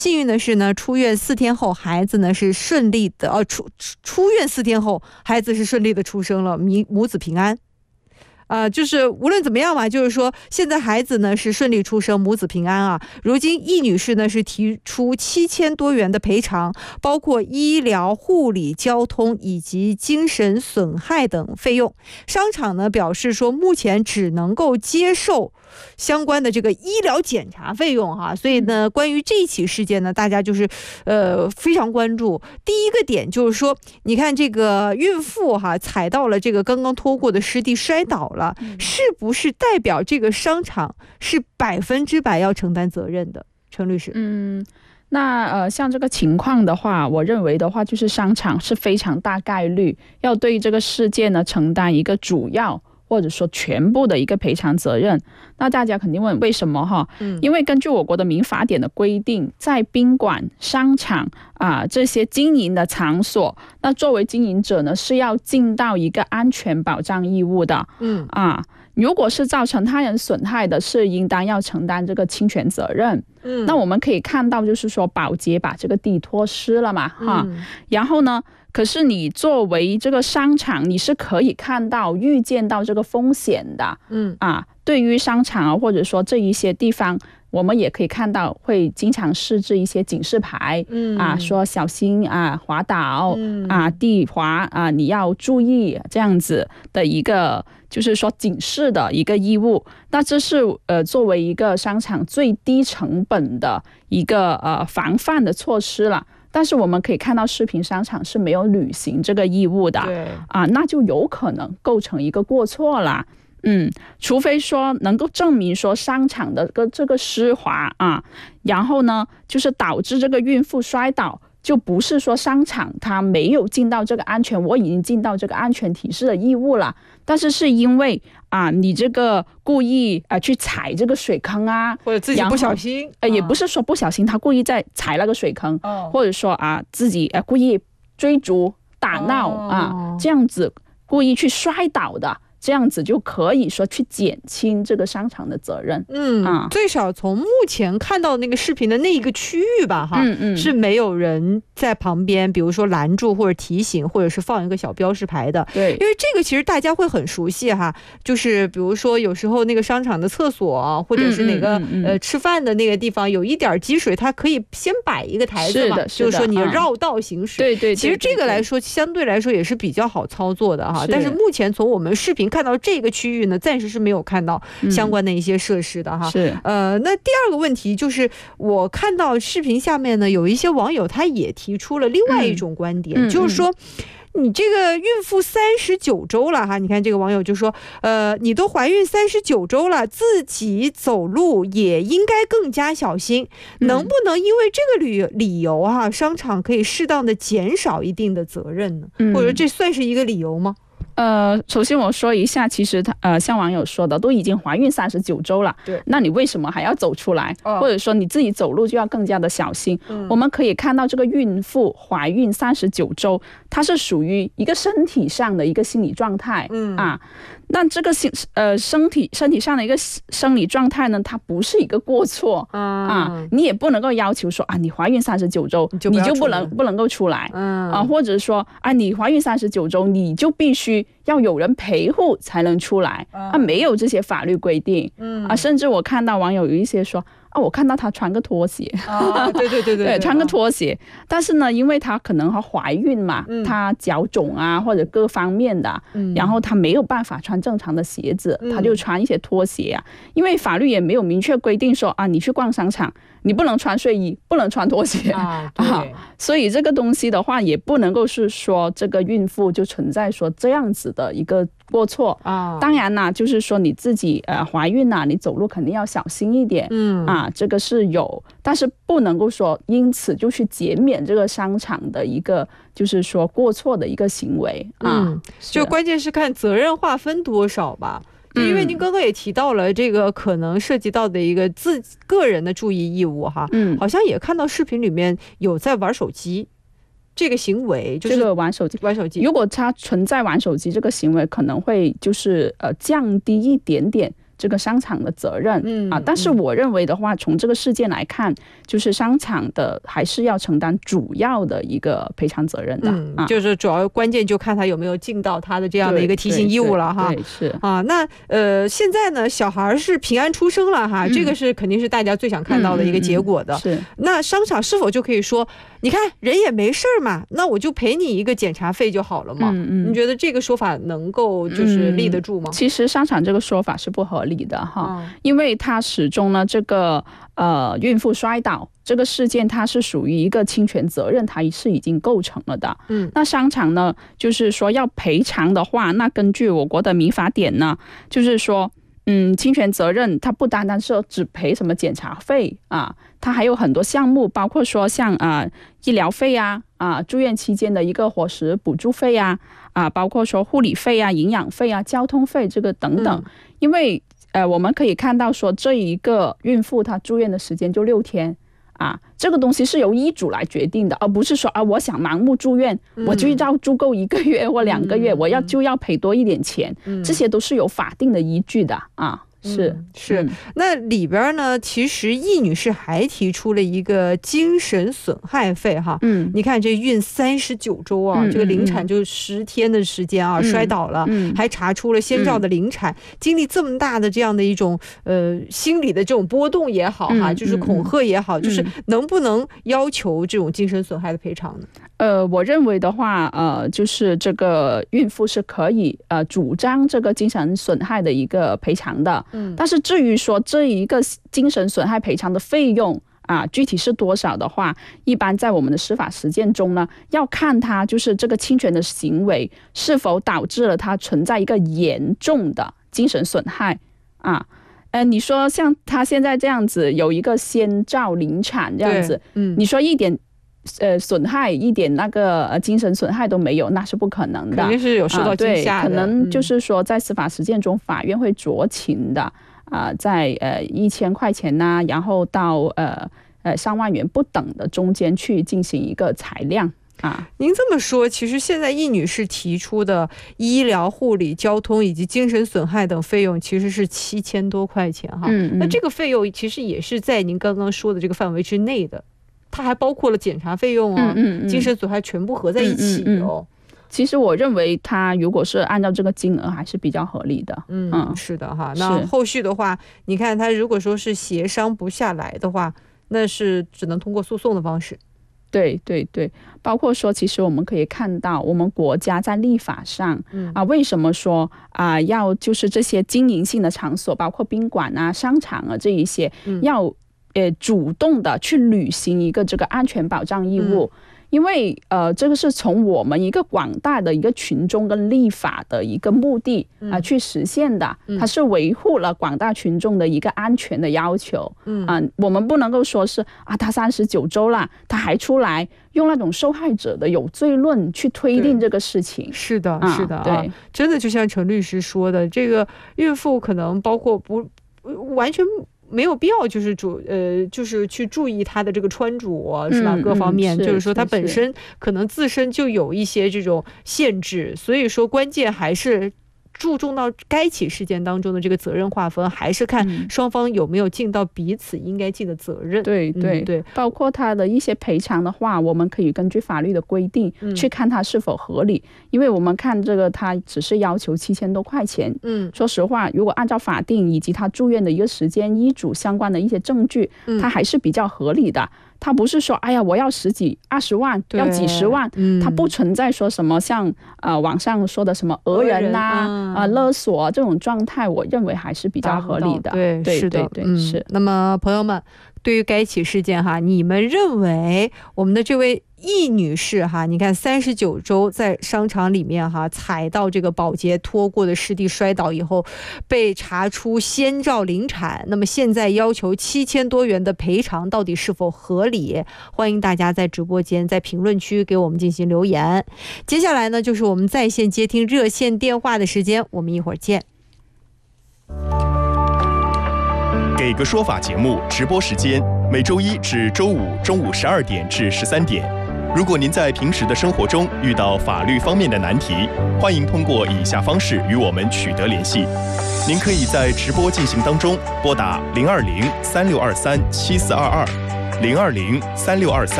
幸运的是呢，出院4天后，孩子呢是顺利的，出院4天后，孩子是顺利的出生了，母子平安。就是无论怎么样嘛，就是说现在孩子呢是顺利出生，母子平安啊。如今易女士呢是提出7000多元的赔偿，包括医疗、护理、交通以及精神损害等费用。商场呢表示说，目前只能够接受相关的这个医疗检查费用哈，所以呢，关于这一起事件呢，大家就是非常关注。第一个点就是说，你看这个孕妇哈踩到了这个刚刚拖过的湿地摔倒了，是不是代表这个商场是100%要承担责任的？陈律师， 那像这个情况的话，我认为的话，就是商场是非常大概率要对这个事件呢承担一个主要，或者说全部的一个赔偿责任。那大家肯定问为什么哈？因为根据我国的民法典的规定，在宾馆、商场这些经营的场所，那作为经营者呢是要尽到一个安全保障义务的。如果是造成他人损害的，是应当要承担这个侵权责任。那我们可以看到，就是说保洁把这个地拖湿了嘛，然后呢，可是你作为这个商场，你是可以看到、预见到这个风险的。对于商场或者说这一些地方，我们也可以看到会经常设置一些警示牌，说小心滑倒，地滑你要注意，这样子的一个就是说警示的一个义务。那这是作为一个商场最低成本的一个防范的措施了。但是我们可以看到视频商场是没有履行这个义务的，那就有可能构成一个过错了。除非说能够证明说商场的这个湿滑然后呢就是导致这个孕妇摔倒，就不是说商场它没有尽到这个安全，我已经尽到这个安全提示的义务了，但是是因为你这个故意去踩这个水坑或者自己不小心， 也不是说不小心，他故意在踩了个水坑，或者说自己故意追逐打闹这样子故意去摔倒的，这样子就可以说去减轻这个商场的责任。 最少从目前看到那个视频的那一个区域吧，是没有人在旁边，比如说拦住或者提醒，或者是放一个小标识牌的。 对， 因为这个其实大家会很熟悉哈，就是比如说有时候那个商场的厕所或者是哪个吃饭的那个地方有一点积水，它可以先摆一个台子嘛，就是说你绕道行驶。对，其实这个来说相对来说也是比较好操作的哈。但是目前从我们视频看到这个区域呢，暂时是没有看到相关的一些设施的哈。那第二个问题就是，我看到视频下面呢，有一些网友他也提出了另外一种观点，就是说，你这个孕妇39周了哈，你看这个网友就说，你都怀孕39周了，自己走路也应该更加小心，能不能因为这个理由商场可以适当的减少一定的责任呢？或者这算是一个理由吗？ 首先我说一下，其实像网友说的，都已经怀孕39周了，那你为什么还要走出来？或者说你自己走路就要更加的小心？我们可以看到这个孕妇怀孕39周，它是属于一个身体上的一个心理状态那这个身体上的一个生理状态呢，它不是一个过错你也不能够要求说你怀孕39周你就不能够出来或者说你怀孕39周你就必须要有人陪护才能出来没有这些法律规定甚至我看到网友有一些说我看到她穿个拖鞋对，穿个拖鞋，但是呢因为她可能怀孕嘛她脚肿或者各方面的然后她没有办法穿正常的鞋子她就穿一些拖鞋因为法律也没有明确规定说你去逛商场你不能穿睡衣不能穿拖鞋所以这个东西的话也不能够是说这个孕妇就存在说这样子的一个过错当然啦就是说你自己怀孕你走路肯定要小心一点这个是有，但是不能够说因此就去减免这个商场的一个就是说过错的一个行为就关键是看责任划分多少吧。因为您刚刚也提到了这个可能涉及到的一个个人的注意义务好像也看到视频里面有在玩手机这个行为，就是这个玩手机，如果他存在玩手机这个行为，可能会就是降低一点点这个商场的责任但是我认为的话，从这个事件来看，就是商场的还是要承担主要的一个赔偿责任的就是主要关键就看他有没有尽到他的这样的一个提醒义务了哈。 对，是那现在呢，小孩是平安出生了哈，这个是肯定是大家最想看到的一个结果的。 是， 那商场是否就可以说，你看人也没事嘛，那我就赔你一个检查费就好了嘛？你觉得这个说法能够就是立得住吗？ 其实商场这个说法是不合理的哈，因为它始终呢这个孕妇摔倒这个事件，它是属于一个侵权责任，它是已经构成了的。那商场呢，就是说要赔偿的话，那根据我国的民法典呢，就是说侵权责任它不单单是只赔什么检查费它还有很多项目，包括说像医疗费住院期间的一个伙食补助费包括说护理费营养费交通费这个等等。因为我们可以看到说这一个孕妇她住院的时间就6天这个东西是由医嘱来决定的，而不是说我想盲目住院，我就要住够1个月或2个月，我就要赔多一点钱，这些都是有法定的依据的是。那里边呢，其实易女士还提出了一个精神损害费哈。你看这孕39周这个临产就10天的时间摔倒了，还查出了先兆的临产，经历这么大的这样的一种心理的这种波动也好就是恐吓也好，就是能不能要求这种精神损害的赔偿呢？ 我认为的话，就是这个孕妇是可以主张这个精神损害的一个赔偿的。但是至于说这一个精神损害赔偿的费用具体是多少的话，一般在我们的司法实践中呢，要看他就是这个侵权的行为是否导致了他存在一个严重的精神损害你说像他现在这样子有一个先兆临产这样子，你说一点损害一点那个精神损害都没有，那是不可能的， 肯定是有受到惊吓的。 可能就是说在司法实践中，法院会酌情的在1000块钱然后到3万元不等的中间去进行一个裁量您这么说，其实现在易女士提出的医疗、护理、交通以及精神损害等费用其实是7000多块钱那这个费用其实也是在您刚刚说的这个范围之内的，它还包括了检查费用精神损害全部合在一起其实我认为它如果是按照这个金额还是比较合理的。 是的哈。那后续的话，你看他如果说是协商不下来的话，那是只能通过诉讼的方式。 对，包括说其实我们可以看到我们国家在立法上为什么说要就是这些经营性的场所，包括宾馆商场这一些要主动的去履行一个这个安全保障义务。因为这个是从我们一个广大的一个群众跟立法的一个目的去实现的，它是维护了广大群众的一个安全的要求。我们不能够说是他39周了，他还出来用那种受害者的有罪论去推定这个事情。 是的对，真的就像陈律师说的，这个孕妇可能包括不完全没有必要就是去注意他的这个穿着是吧，各方面就是说他本身可能自身就有一些这种限制，所以说关键还是注重到该起事件当中的这个责任划分，还是看双方有没有尽到彼此应该尽的责任。 对，包括他的一些赔偿的话，我们可以根据法律的规定去看他是否合理。因为我们看这个他只是要求7000多块钱，说实话如果按照法定以及他住院的一个时间、医嘱相关的一些证据，他还是比较合理的。他不是说我要10几20万要几十万，他不存在说什么像网上说的什么讹人勒索这种状态，我认为还是比较合理的。 对，是的，是。那么朋友们，对于该起事件你们认为我们的这位易女士你看39周在商场里面踩到这个保洁拖过的湿地摔倒以后，被查出先兆临产，那么现在要求7000多元的赔偿，到底是否合理？欢迎大家在直播间在评论区给我们进行留言。接下来呢，就是我们在线接听热线电话的时间，我们一会儿见。 给个说法节目直播时间每周1至周5中午12点至13点如果您在平时的生活中遇到法律方面的难题，欢迎通过以下方式与我们取得联系。您可以在直播进行当中拨打020-3623-7422，020-3623